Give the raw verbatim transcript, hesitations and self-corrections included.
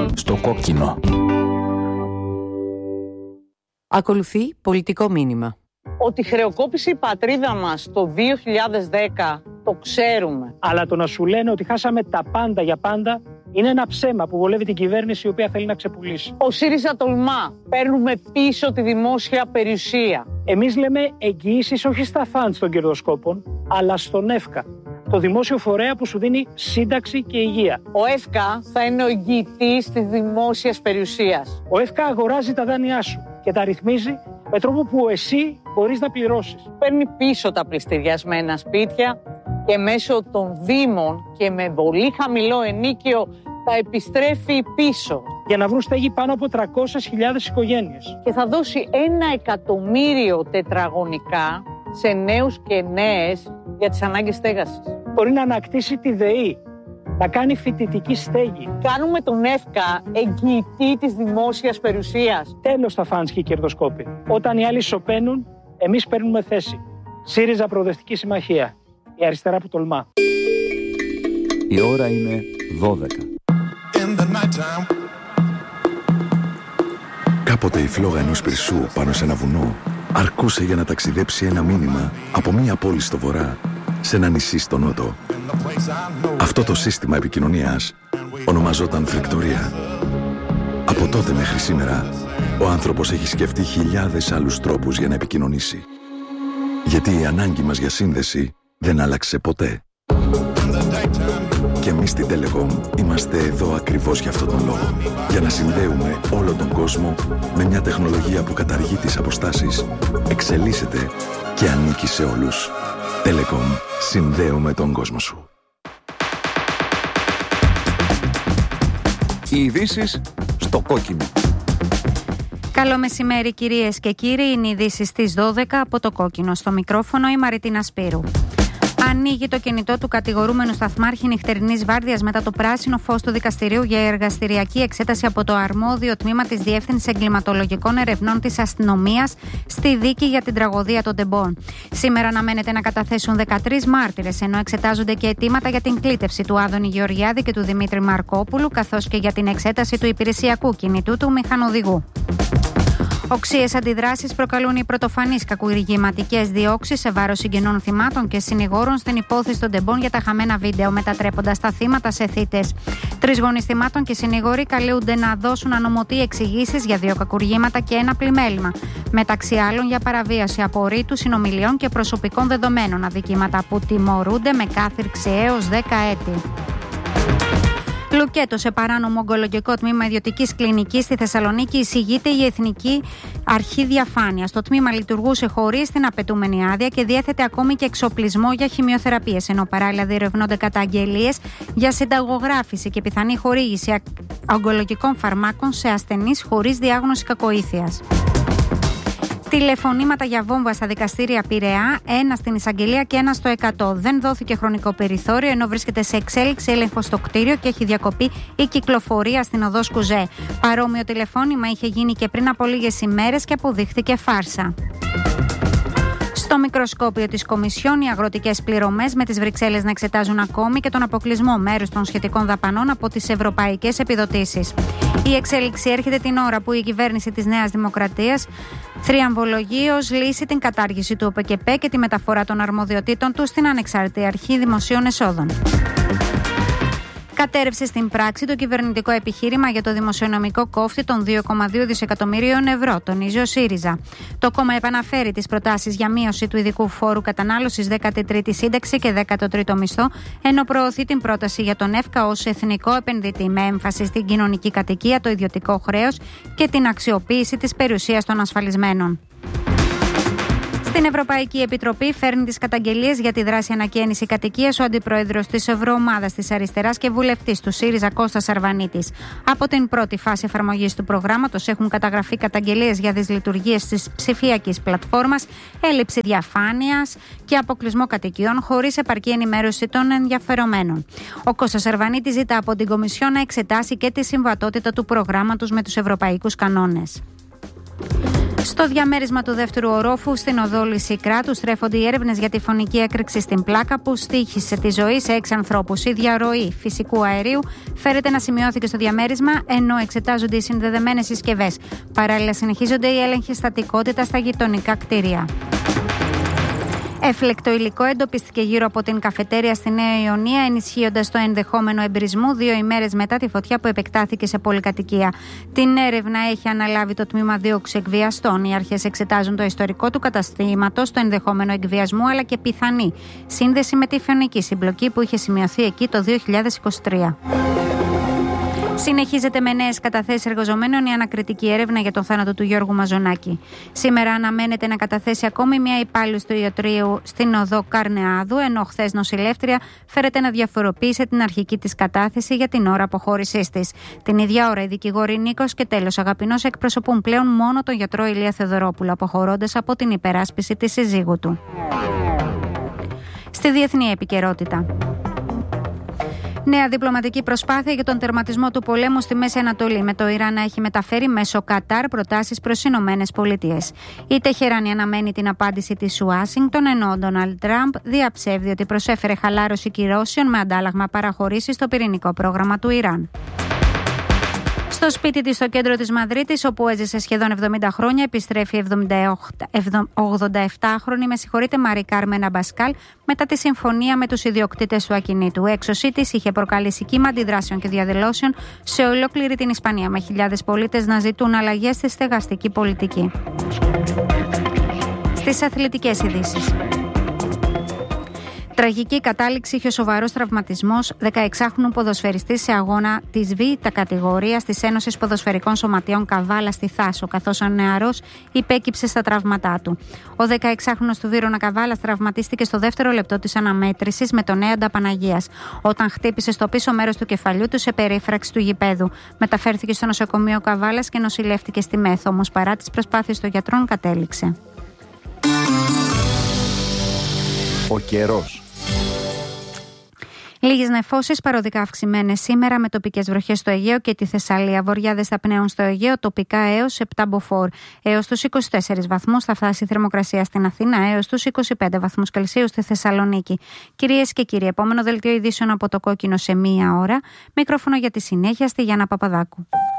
Στο κόκκινο. Ακολουθεί πολιτικό μήνυμα. Ότι χρεοκόπησε η πατρίδα μας το δύο χιλιάδες δέκα το ξέρουμε. Αλλά το να σου λένε ότι χάσαμε τα πάντα για πάντα είναι ένα ψέμα που βολεύει την κυβέρνηση η οποία θέλει να ξεπουλήσει. Ο ΣΥΡΙΖΑ τολμά. Παίρνουμε πίσω τη δημόσια περιουσία. Εμείς λέμε εγγυήσεις όχι στα φαντ των κερδοσκόπων, αλλά στον ΕΦΚΑ, το δημόσιο φορέα που σου δίνει σύνταξη και υγεία. Ο ΕΦΚΑ θα είναι ο εγγυητής της δημόσιας περιουσίας. Ο ΕΦΚΑ αγοράζει τα δάνειά σου και τα ρυθμίζει με τρόπο που εσύ μπορείς να πληρώσεις. Παίρνει πίσω τα πληστηριασμένα σπίτια και μέσω των δήμων και με πολύ χαμηλό ενίκιο τα επιστρέφει πίσω. Για να βρουν στέγη πάνω από τριακόσιες χιλιάδες οικογένειες. Και θα δώσει ένα εκατομμύριο τετραγωνικά σε νέους και νέες για τις ανάγκες στέγασης. Μπορεί να ανακτήσει τη ΔΕΗ, να κάνει φοιτητική στέγη. Κάνουμε τον ΕΦΚΑ εγγυητή της δημόσιας περιουσίας. Τέλος τα φαντς και οι κερδοσκόποι. Όταν οι άλλοι σωπαίνουν, εμείς παίρνουμε θέση. ΣΥΡΙΖΑ Προοδευτική Συμμαχία. Η αριστερά που τολμά. Η ώρα είναι δώδεκα. Κάποτε η φλόγα ενός πυρσού πάνω σε ένα βουνό αρκούσε για να ταξιδέψει ένα μήνυμα από μία πόλη στο βορρά σε ένα νησί στο νότο. Αυτό το σύστημα επικοινωνίας ονομαζόταν φρικτορία. Από τότε μέχρι σήμερα, ο άνθρωπος έχει σκεφτεί χιλιάδες άλλους τρόπους για να επικοινωνήσει. Γιατί η ανάγκη μας για σύνδεση δεν άλλαξε ποτέ. Και εμείς στην Telecom είμαστε εδώ ακριβώς για αυτόν τον λόγο. Για να συνδέουμε όλο τον κόσμο με μια τεχνολογία που καταργεί τις αποστάσεις, εξελίσσεται και ανήκει σε όλους. Telecom. Συνδέουμε τον κόσμο σου. Οι ειδήσεις στο κόκκινο. Καλό μεσημέρι κυρίες και κύριοι, είναι οι ειδήσεις στις δώδεκα από το κόκκινο. Στο μικρόφωνο η Μαριτίνα Σπύρου. Ανοίγει το κινητό του κατηγορούμενου σταθμάρχη νυχτερινής βάρδιας μετά το πράσινο φως του δικαστηρίου για εργαστηριακή εξέταση από το αρμόδιο τμήμα της Διεύθυνσης Εγκληματολογικών Ερευνών της Αστυνομίας στη δίκη για την τραγωδία των Τεμπών. Σήμερα αναμένεται να καταθέσουν δεκατρείς μάρτυρες, ενώ εξετάζονται και αιτήματα για την κλήτευση του Άδωνη Γεωργιάδη και του Δημήτρη Μαρκόπουλου, καθώς και για την εξέταση του υπηρεσιακού κινητού του μηχανοδηγού. Οξύες αντιδράσεις προκαλούν οι πρωτοφανείς κακουργηματικές διώξεις σε βάρος συγγενών θυμάτων και συνηγόρων στην υπόθεση των Τεμπών για τα χαμένα βίντεο, μετατρέποντας τα θύματα σε θύτες. Τρεις γονείς θυμάτων και συνηγόροι καλούνται να δώσουν ανωμοτεί εξηγήσεις για δύο κακουργήματα και ένα πλημέλημα. Μεταξύ άλλων για παραβίαση απορρίτου συνομιλιών και προσωπικών δεδομένων, αδικήματα που τιμωρούνται με κάθυρξη έως δέκα έτη. Λουκέτο σε παράνομο ογκολογικό τμήμα ιδιωτικής κλινικής στη Θεσσαλονίκη εισηγείται η Εθνική Αρχή Διαφάνειας. Το τμήμα λειτουργούσε χωρίς την απαιτούμενη άδεια και διέθετε ακόμη και εξοπλισμό για χημειοθεραπείες, ενώ παράλληλα διερευνώνται καταγγελίες για συνταγογράφηση και πιθανή χορήγηση ογκολογικών φαρμάκων σε ασθενείς χωρίς διάγνωση κακοήθειας. Τηλεφωνήματα για βόμβα στα δικαστήρια Πειραιά, ένα στην εισαγγελία και ένα στο εκατό. Δεν δόθηκε χρονικό περιθώριο, ενώ βρίσκεται σε εξέλιξη έλεγχο στο κτίριο και έχει διακοπεί η κυκλοφορία στην οδό Σκουζέ. Παρόμοιο τηλεφώνημα είχε γίνει και πριν από λίγες ημέρες και αποδείχθηκε φάρσα. Στο μικροσκόπιο της Κομισιόν, οι αγροτικές πληρωμές με τις Βρυξέλλες να εξετάζουν ακόμη και τον αποκλεισμό μέρους των σχετικών δαπανών από τις ευρωπαϊκές επιδοτήσεις. Η εξέλιξη έρχεται την ώρα που η κυβέρνηση της Νέας Δημοκρατίας θριαμβολογεί ως λύση την κατάργηση του ΟΠΕΚΕΠΕ και τη μεταφορά των αρμοδιοτήτων του στην Ανεξάρτητη Αρχή Δημοσίων Εσόδων. Κατέρευσε στην πράξη το κυβερνητικό επιχείρημα για το δημοσιονομικό κόφτη των δύο κόμμα δύο δισεκατομμυρίων ευρώ, τονίζει ο ΣΥΡΙΖΑ. Το κόμμα επαναφέρει τις προτάσεις για μείωση του ειδικού φόρου κατανάλωσης, δέκατη τρίτη σύνταξη και δέκατο τρίτο μισθό, ενώ προωθεί την πρόταση για τον ΕΦΚΑ ως εθνικό επενδυτή, με έμφαση στην κοινωνική κατοικία, το ιδιωτικό χρέος και την αξιοποίηση της περιουσίας των ασφαλισμένων. Στην Ευρωπαϊκή Επιτροπή φέρνει τις καταγγελίες για τη δράση ανακαίνιση κατοικίας ο αντιπρόεδρος της Ευρωομάδας της Αριστεράς και βουλευτής του ΣΥΡΙΖΑ Κώστας Αρβανίτης. Από την πρώτη φάση εφαρμογής του προγράμματος έχουν καταγραφεί καταγγελίες για δυσλειτουργίες της ψηφιακής πλατφόρμας, έλλειψη διαφάνειας και αποκλεισμό κατοικιών χωρίς επαρκή ενημέρωση των ενδιαφερομένων. Ο Κώστας Αρβανίτης ζητά από την Κομισιόν να εξετάσει και τη συμβατότητα του προγράμματος με τους ευρωπαϊκούς κανόνες. Στο διαμέρισμα του δεύτερου ορόφου στην οδό Λυσικράτου στρέφονται οι έρευνες για τη φωνική έκρηξη στην πλάκα που στοίχησε τη ζωή σε έξι ανθρώπους. Η διαρροή φυσικού αερίου φέρεται να σημειώθηκε στο διαμέρισμα, ενώ εξετάζονται οι συνδεδεμένες συσκευές. Παράλληλα, συνεχίζονται οι έλεγχοι στατικότητα στα γειτονικά κτίρια. Έφλεκτο υλικό εντοπίστηκε γύρω από την καφετέρια στη Νέα Ιωνία, ενισχύοντας το ενδεχόμενο εμπρισμού δύο ημέρες μετά τη φωτιά που επεκτάθηκε σε πολυκατοικία. Την έρευνα έχει αναλάβει το τμήμα δίωξη εκβιαστών. Οι αρχές εξετάζουν το ιστορικό του καταστήματος, το ενδεχόμενο εκβιασμού αλλά και πιθανή σύνδεση με τη φωνική συμπλοκή που είχε σημειωθεί εκεί το δύο χιλιάδες είκοσι τρία. Συνεχίζεται με νέες καταθέσεις εργαζομένων η ανακριτική έρευνα για τον θάνατο του Γιώργου Μαζονάκη. Σήμερα αναμένεται να καταθέσει ακόμη μια υπάλληλος του ιατρείου στην οδό Καρνεάδου, ενώ χθες νοσηλεύτρια φέρεται να διαφοροποίησε την αρχική της κατάθεση για την ώρα αποχώρησής της. Την ίδια ώρα οι δικηγόροι Νίκος και Τέλος Αγαπηνός εκπροσωπούν πλέον μόνο τον γιατρό Ηλία Θεοδωρόπουλο, αποχωρώντας από την υπεράσπιση της συζύγου του. Στη διεθνή επικαιρότητα. Νέα διπλωματική προσπάθεια για τον τερματισμό του πολέμου στη Μέση Ανατολή, με το Ιράν να έχει μεταφέρει μέσω Κατάρ προτάσεις προς τις Ηνωμένες Πολιτείες. Η Τεχεράνη αναμένει την απάντηση της Ουάσιγκτον, ενώ ο Ντόναλντ Τραμπ διαψεύδει ότι προσέφερε χαλάρωση κυρώσεων με αντάλλαγμα παραχωρήσεις στο πυρηνικό πρόγραμμα του Ιράν. Στο σπίτι της στο κέντρο της Μαδρίτης, όπου έζησε σχεδόν εβδομήντα χρόνια, επιστρέφει η ογδονταεπτάχρονη με συγχωρείτε Μαρή Κάρμεν Αμπασκάλ μετά τη συμφωνία με τους ιδιοκτήτες του ακινήτου. Η έξωσή της είχε προκαλέσει κύμα αντιδράσεων και διαδηλώσεων σε ολόκληρη την Ισπανία, με χιλιάδες πολίτες να ζητούν αλλαγές στη στεγαστική πολιτική. Στις αθλητικές ειδήσεις. Τραγική κατάληξη είχε ο σοβαρός τραυματισμός δεκαεξάχρονου ποδοσφαιριστή σε αγώνα της Β' κατηγορίας της Ένωσης Ποδοσφαιρικών Σωματείων Καβάλα στη Θάσο, καθώς ο νεαρός υπέκυψε στα τραύματά του. Ο δεκαεξάχρονος του Βύρωνα Καβάλας τραυματίστηκε στο δεύτερο λεπτό της αναμέτρησης με τον Έαντα Παναγίας, όταν χτύπησε στο πίσω μέρος του κεφαλιού του σε περίφραξη του γηπέδου. Μεταφέρθηκε στο νοσοκομείο Καβάλας και νοσηλεύτηκε στη Μέθο, όμως παρά τις προσπάθειες των γιατρών κατέληξε. Ο καιρός. Λίγες νεφώσεις παροδικά αυξημένες σήμερα με τοπικές βροχές στο Αιγαίο και τη Θεσσαλία. Βοριάδες θα πνέουν στο Αιγαίο τοπικά έως επτά μποφόρ. Έως τους είκοσι τέσσερις βαθμούς θα φτάσει η θερμοκρασία στην Αθήνα, έως τους είκοσι πέντε βαθμούς Κελσίου στη Θεσσαλονίκη. Κυρίες και κύριοι, επόμενο δελτίο ειδήσεων από το Κόκκινο σε μία ώρα. Μικρόφωνο για τη συνέχεια στη Γιάννα Παπαδάκου.